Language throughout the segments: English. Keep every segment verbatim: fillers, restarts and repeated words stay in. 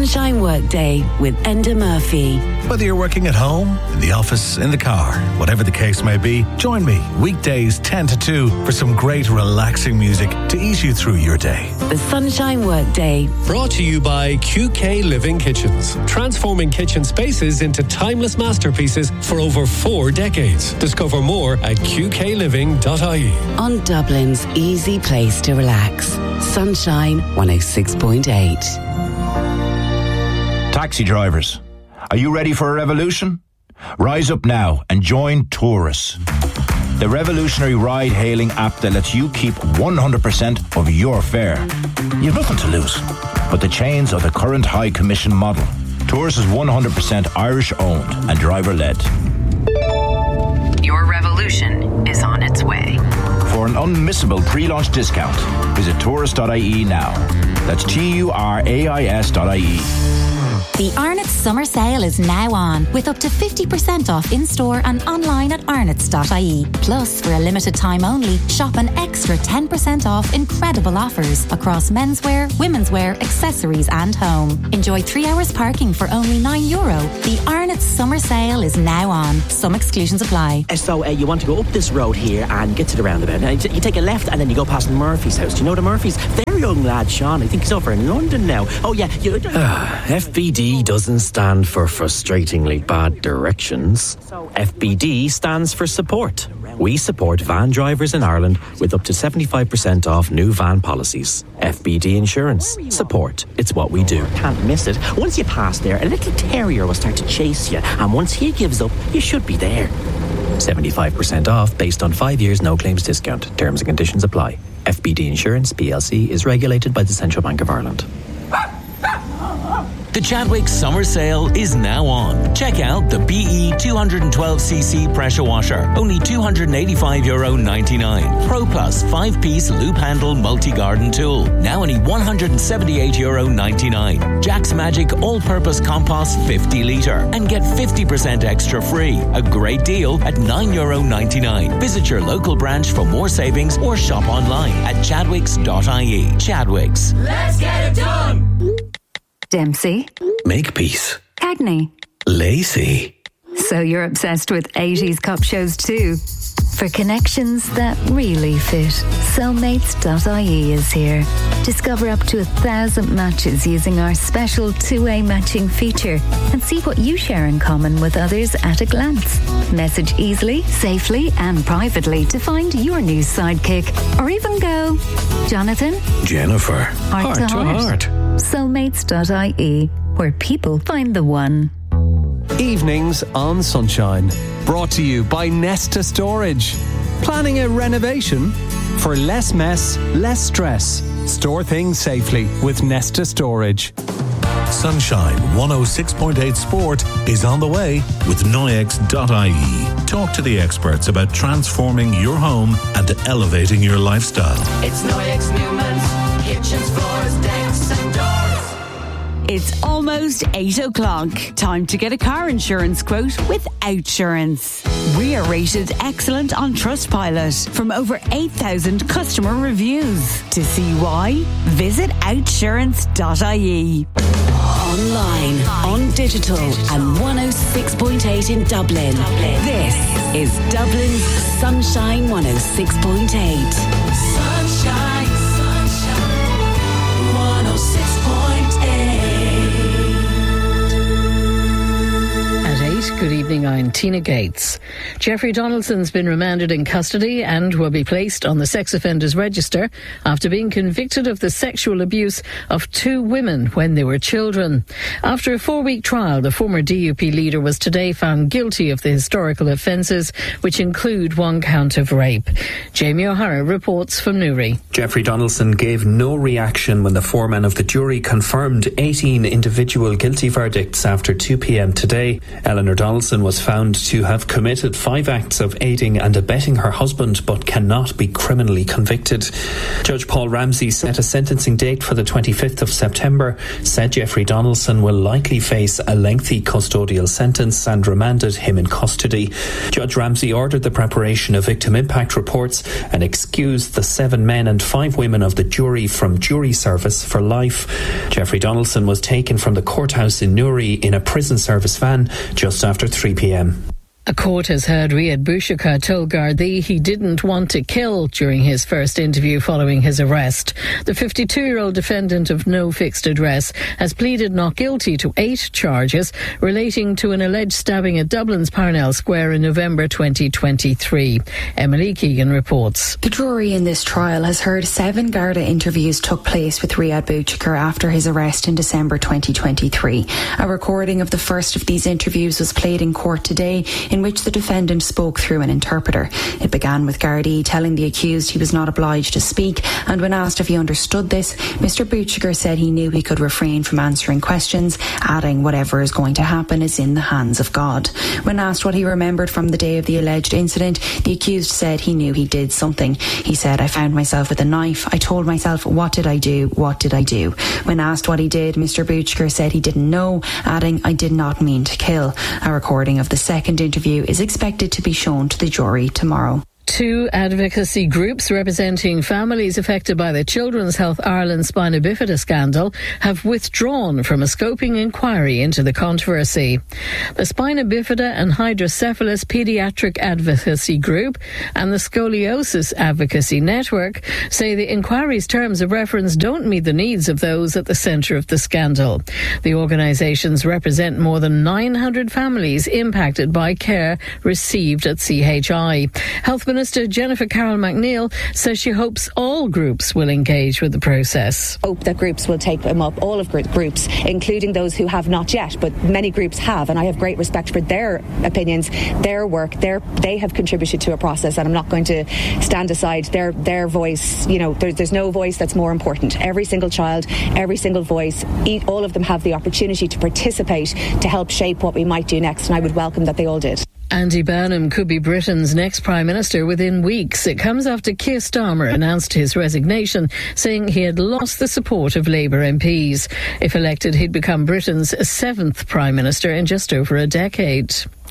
Sunshine Workday with Enda Murphy. Whether you're working at home, in the office, in the car, whatever the case may be, join me weekdays ten to two for some great relaxing music to ease you through your day. The Sunshine Workday. Brought to you by Q K Living Kitchens. Transforming kitchen spaces into timeless masterpieces for over four decades. Discover more at q k living dot i e. On Dublin's easy place to relax. Sunshine one oh six point eight. Taxi drivers, are you ready for a revolution? Rise up now and join Taurus, the revolutionary ride-hailing app that lets you keep one hundred percent of your fare. You've nothing to lose but the chains of the current high commission model. Taurus is one hundred percent Irish-owned and driver-led. Your revolution is on its way. For an unmissable pre-launch discount, visit taurus dot i e now. That's T U R A I S dot I E. The Arnott's summer sale is now on, with up to fifty percent off in-store and online at arnott's dot i e. Plus, for a limited time only, shop an extra ten percent off incredible offers across menswear, womenswear, accessories and home. Enjoy three hours parking for only nine euro. The Arnott's summer sale is now on. Some exclusions apply. So uh, you want to go up this road here and get to the roundabout. Now, you take a left and then you go past Murphy's house. Do you know the Murphy's? Very young lad, Sean. I think he's over in London now. Oh, yeah. You, F B D doesn't stand for frustratingly bad directions. F B D stands for support. We support van drivers in Ireland with up to seventy-five percent off new van policies. F B D Insurance. Support. It's what we do. Can't miss it. Once you pass there, a little terrier will start to chase you. And once he gives up, you should be there. seventy-five percent off based on five years no claims discount. Terms and conditions apply. F B D Insurance P L C is regulated by the Central Bank of Ireland. The Chadwick Summer Sale is now on. Check out the B E two twelve c c pressure washer, only two hundred eighty-five euro ninety-nine. Pro Plus five piece loop handle multi-garden tool, now only one hundred seventy-eight euro ninety-nine. Jack's Magic all-purpose compost fifty litre and get fifty percent extra free. A great deal at nine euro ninety-nine. Visit your local branch for more savings or shop online at chadwicks dot i e. Chadwicks. Let's get it done! Dempsey. Makepeace. Cagney. Lacey. So you're obsessed with eighties cop shows too? For connections that really fit, soulmates dot i e is here. Discover up to a thousand matches using our special two-way matching feature and see what you share in common with others at a glance. Message easily, safely and privately to find your new sidekick, or even go, Jonathan, Jennifer, heart, heart to heart. heart. soulmates dot i e, where people find the one. Evenings on Sunshine, brought to you by Nesta Storage. Planning a renovation? For less mess, less stress. Store things safely with Nesta Storage. Sunshine one oh six point eight Sport is on the way with noyex dot i e. Talk to the experts about transforming your home and elevating your lifestyle. It's Noyex Newman's kitchens, floors, decks and doors. It's almost eight o'clock. Time to get a car insurance quote with Outsurance. We are rated excellent on Trustpilot from over eight thousand customer reviews. To see why, visit outsurance dot i e. Online, on digital, and one oh six point eight in Dublin. This is Dublin's Sunshine one oh six point eight. Sunshine, sunshine, one oh six point eight. Good evening, I'm Tina Gates. Jeffrey Donaldson's been remanded in custody and will be placed on the sex offenders register after being convicted of the sexual abuse of two women when they were children. After a four-week trial, the former D U P leader was today found guilty of the historical offences, which include one count of rape. Jamie O'Hara reports from Newry. Jeffrey Donaldson gave no reaction when the foreman of the jury confirmed eighteen individual guilty verdicts after two p.m. today. Eleanor Donaldson was found found to have committed five acts of aiding and abetting her husband but cannot be criminally convicted. Judge Paul Ramsey set a sentencing date for the twenty-fifth of September, said Jeffrey Donaldson will likely face a lengthy custodial sentence and remanded him in custody. Judge Ramsey ordered the preparation of victim impact reports and excused the seven men and five women of the jury from jury service for life. Jeffrey Donaldson was taken from the courthouse in Newry in a prison service van just after three p.m. A court has heard Riyad Bouchakar told Gardaí he didn't want to kill during his first interview following his arrest. The fifty-two-year-old defendant of no fixed address has pleaded not guilty to eight charges relating to an alleged stabbing at Dublin's Parnell Square in November twenty twenty-three. Emily Keegan reports. The jury in this trial has heard seven Garda interviews took place with Riyad Bouchakar after his arrest in December twenty twenty-three. A recording of the first of these interviews was played in court today, in which the defendant spoke through an interpreter. It began with Gardaí telling the accused he was not obliged to speak, and when asked if he understood this, Mister Bouchakar said he knew he could refrain from answering questions, adding whatever is going to happen is in the hands of God. When asked what he remembered from the day of the alleged incident, the accused said he knew he did something. He said, "I found myself with a knife. I told myself, what did I do? What did I do?" When asked what he did, Mister Bouchakar said he didn't know, adding, "I did not mean to kill." A recording of the second interview is expected to be shown to the jury tomorrow. Two advocacy groups representing families affected by the Children's Health Ireland spina bifida scandal have withdrawn from a scoping inquiry into the controversy. The Spina Bifida and Hydrocephalus Paediatric Advocacy Group and the Scoliosis Advocacy Network say the inquiry's terms of reference don't meet the needs of those at the centre of the scandal. The organisations represent more than nine hundred families impacted by care received at C H I. Health Minister Jennifer Carroll McNeil says she hopes all groups will engage with the process. I hope that groups will take them up, all of groups, including those who have not yet, but many groups have, and I have great respect for their opinions, their work, their, they have contributed to a process, and I'm not going to stand aside their their voice. You know, there, there's no voice that's more important. Every single child, every single voice, all of them have the opportunity to participate to help shape what we might do next, and I would welcome that they all did. Andy Burnham could be Britain's next Prime Minister within weeks. It comes after Keir Starmer announced his resignation, saying he had lost the support of Labour M Ps. If elected, he'd become Britain's seventh Prime Minister in just over a decade.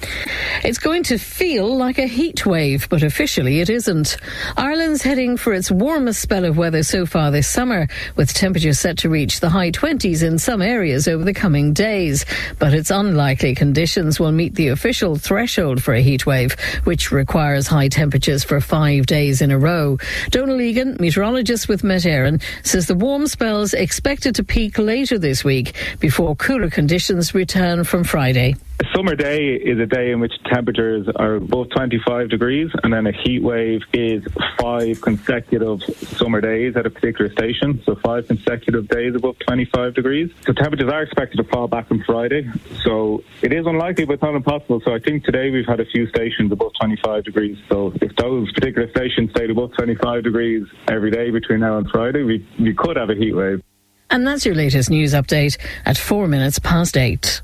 It's going to feel like a heat wave, but officially it isn't. Ireland's heading for its warmest spell of weather so far this summer, with temperatures set to reach the high twenties in some areas over the coming days. But it's unlikely conditions will meet the official threshold for a heat wave, which requires high temperatures for five days in a row. Donal Egan, meteorologist with Met Éireann, says the warm spell's expected to peak later this week before cooler conditions return from Friday. A summer day is a day in which temperatures are above twenty-five degrees, and then a heat wave is five consecutive summer days at a particular station, so five consecutive days above twenty-five degrees. So temperatures are expected to fall back on Friday, so it is unlikely but it's not impossible. So I think today we've had a few stations above twenty-five degrees, so if those particular stations stayed above twenty-five degrees every day between now and Friday, we, we could have a heat wave. And that's your latest news update at four minutes past eight.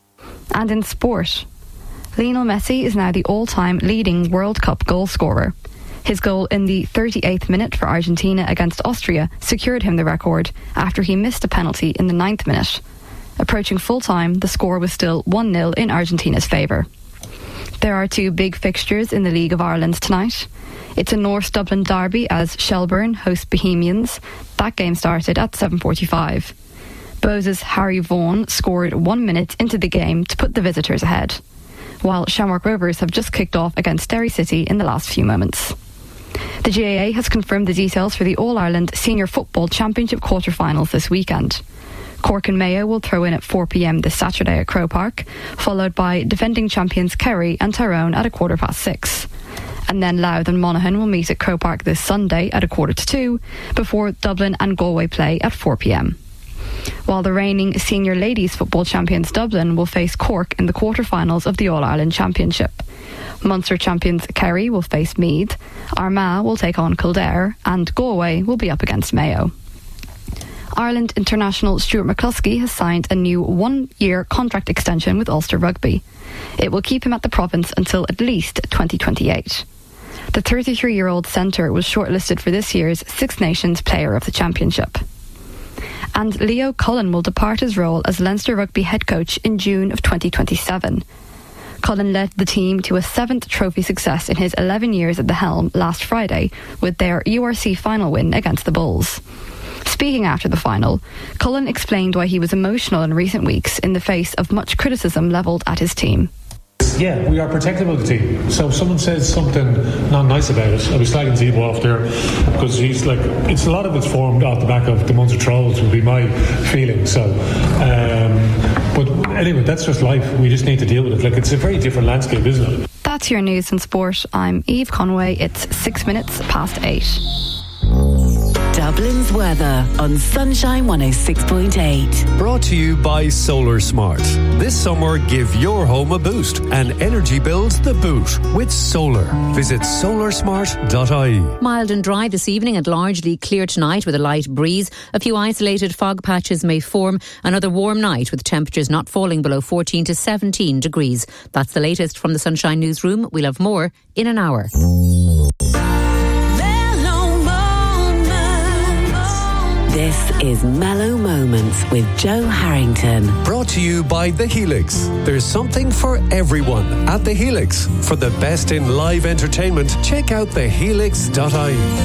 And in sport, Lionel Messi is now the all-time leading World Cup goal scorer. His goal in the thirty-eighth minute for Argentina against Austria secured him the record after he missed a penalty in the ninth minute. Approaching full-time, the score was still one nil in Argentina's favour. There are two big fixtures in the League of Ireland tonight. It's a North Dublin derby as Shelbourne host Bohemians. That game started at seven forty-five. Bows' Harry Vaughan scored one minute into the game to put the visitors ahead, while Shamrock Rovers have just kicked off against Derry City in the last few moments. The G A A has confirmed the details for the All-Ireland Senior Football Championship quarter-finals this weekend. Cork and Mayo will throw in at four p.m. this Saturday at Croke Park, followed by defending champions Kerry and Tyrone at a quarter past six. And then Louth and Monaghan will meet at Croke Park this Sunday at a quarter to two, before Dublin and Galway play at four p.m. While the reigning senior ladies football champions Dublin will face Cork in the quarter-finals of the All-Ireland Championship. Munster champions Kerry will face Meath, Armagh will take on Kildare, and Galway will be up against Mayo. Ireland international Stuart McCluskey has signed a new one-year contract extension with Ulster Rugby. It will keep him at the province until at least twenty twenty-eight. The thirty-three-year-old centre was shortlisted for this year's Six Nations Player of the Championship. And Leo Cullen will depart his role as Leinster Rugby head coach in June of twenty twenty-seven. Cullen led the team to a seventh trophy success in his eleven years at the helm last Friday with their U R C final win against the Bulls. Speaking after the final, Cullen explained why he was emotional in recent weeks in the face of much criticism levelled at his team. Yeah, we are protective of the team. So if someone says something not nice about it, I'll be slagging Zebo off there because he's like, it's a lot of it's formed off the back of the Munster trolls would be my feeling. So, um, but anyway, that's just life. We just need to deal with it. Like, it's a very different landscape, isn't it? That's your news and sport. I'm Eve Conway. It's six minutes past eight. Dublin's weather on Sunshine one oh six point eight. Brought to you by Solar Smart. This summer, give your home a boost and energy bills the boot with solar. Visit solar smart dot I E. Mild and dry this evening and largely clear tonight with a light breeze. A few isolated fog patches may form. Another warm night with temperatures not falling below fourteen to seventeen degrees. That's the latest from the Sunshine Newsroom. We'll have more in an hour. This is Mellow Moments with Joe Harrington. Brought to you by The Helix. There's something for everyone at The Helix. For the best in live entertainment, check out the helix dot I E.